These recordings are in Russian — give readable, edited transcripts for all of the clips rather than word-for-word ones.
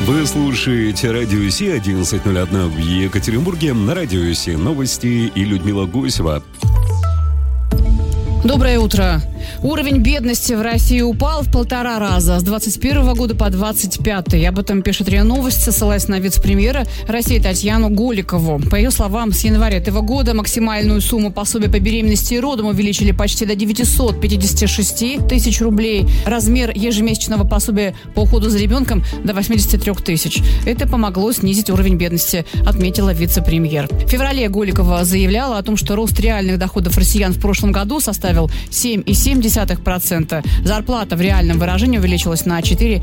Вы слушаете Радио Си 11:01 в Екатеринбурге. На Радио Си новости и Людмила Гусева. Доброе утро. Уровень бедности в России упал в 1,5 раза с 2021 года по 2025. Об этом пишет РИА Новости, ссылаясь на вице-премьера России Татьяну Голикову. По ее словам, с января этого года максимальную сумму пособия по беременности и родам увеличили почти до 956 тысяч рублей. Размер ежемесячного пособия по уходу за ребенком до 83 тысяч. Это помогло снизить уровень бедности, отметила вице-премьер. В феврале Голикова заявляла о том, что рост реальных доходов россиян в прошлом году составил 7,7%. Зарплата в реальном выражении увеличилась на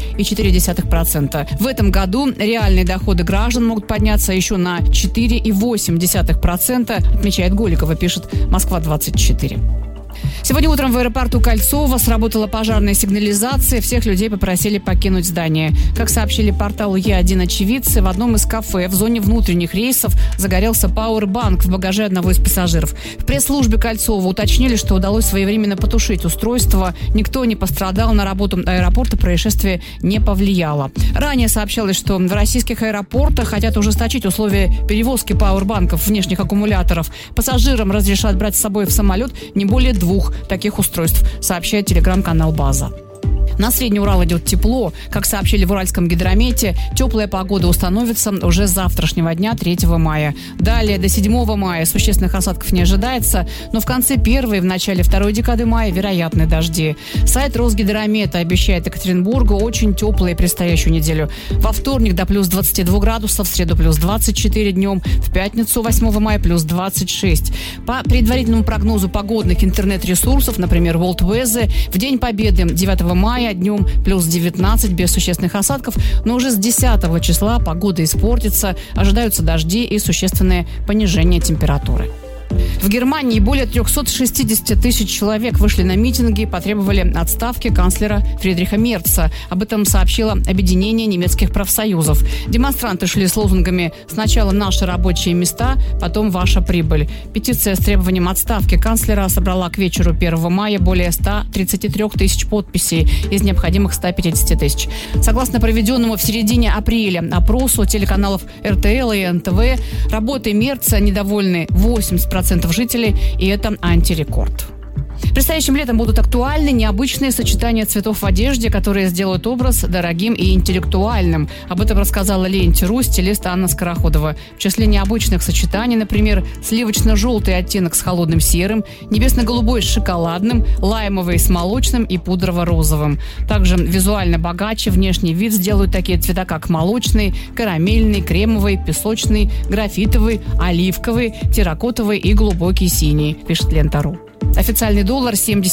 4,4%. В этом году реальные доходы граждан могут подняться еще на 4,8%, отмечает Голикова, пишет Москва-24. Сегодня утром в аэропорту Кольцово сработала пожарная сигнализация. Всех людей попросили покинуть здание. Как сообщили порталу Е1 очевидцы, в одном из кафе в зоне внутренних рейсов загорелся пауэрбанк в багаже одного из пассажиров. В пресс-службе Кольцова уточнили, что удалось своевременно потушить устройство. Никто не пострадал, на работу аэропорта происшествие не повлияло. Ранее сообщалось, что в российских аэропортах хотят ужесточить условия перевозки пауэрбанков, внешних аккумуляторов. Пассажирам разрешат брать с собой в самолет не более 2 таких устройств, сообщает телеграм-канал «База». На Средний Урал идет тепло. Как сообщили в Уральском гидромете, теплая погода установится уже с завтрашнего дня, 3 мая. Далее, до 7 мая существенных осадков не ожидается, но в конце 1-й и в начале 2-й декады мая вероятны дожди. Сайт Росгидромета обещает Екатеринбургу очень теплую предстоящую неделю. Во вторник до плюс 22 градусов, в среду плюс 24 днем, в пятницу 8 мая плюс 26. По предварительному прогнозу погодных интернет-ресурсов, например, World Weather, в День Победы 9 мая днем плюс 19 без существенных осадков, но уже с 10 числа погода испортится, ожидаются дожди и существенное понижение температуры. В Германии более 360 тысяч человек вышли на митинги и потребовали отставки канцлера Фридриха Мерца. Об этом сообщило Объединение немецких профсоюзов. Демонстранты шли с лозунгами «Сначала наши рабочие места, потом ваша прибыль». Петиция с требованием отставки канцлера собрала к вечеру 1 мая более 133 тысяч подписей из необходимых 150 тысяч. Согласно проведенному в середине апреля опросу телеканалов РТЛ и НТВ, работой Мерца недовольны 80% жителей, и это антирекорд. Предстоящим летом будут актуальны необычные сочетания цветов в одежде, которые сделают образ дорогим и интеллектуальным. Об этом рассказала Ленте.ру стилист Анна Скороходова. В числе необычных сочетаний, например, сливочно-желтый оттенок с холодным серым, небесно-голубой с шоколадным, лаймовый с молочным и пудрово-розовым. Также визуально богаче внешний вид сделают такие цвета, как молочный, карамельный, кремовый, песочный, графитовый, оливковый, терракотовый и глубокий синий, пишет Лента.ру. Официальный доллар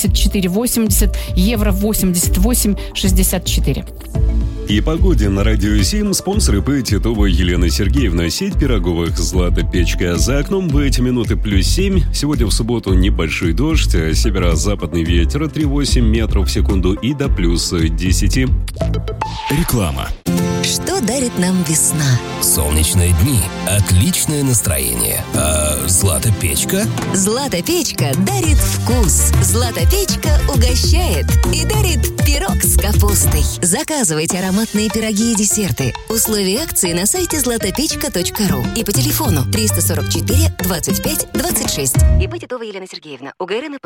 74,80, евро 88,64. И погоде на Радио Си. Спонсоры ИП Титова Елена Сергеевна. Сеть пироговых «Злата Печка». За окном в эти минуты плюс 7. Сегодня в субботу небольшой дождь. Северо-западный ветер 3,8 метров в секунду и до плюс 10. Реклама. Что дарит нам весна? Солнечные дни, отличное настроение. А «Злата Печка»? «Злата Печка» дарит вкус. «Злата Печка» угощает и дарит пирог с капустой. Заказывайте ароматные пироги и десерты. Условия акции на сайте zlatopechka.ru и по телефону 344 25 26. ИП Титова Елена Сергеевна. УГРНП.